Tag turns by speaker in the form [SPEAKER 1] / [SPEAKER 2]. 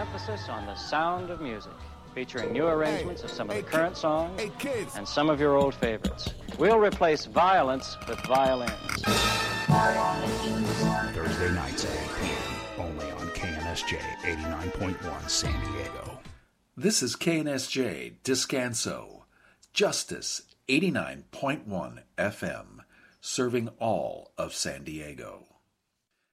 [SPEAKER 1] emphasis on the sound of music, featuring new arrangements of some of the current songs and some of your old favorites. We'll replace violence with violins.
[SPEAKER 2] Thursday nights at 8 p.m. only on KNSJ 89.1 San Diego.
[SPEAKER 3] This is KNSJ Descanso, Justice 89.1 FM, serving all of San Diego.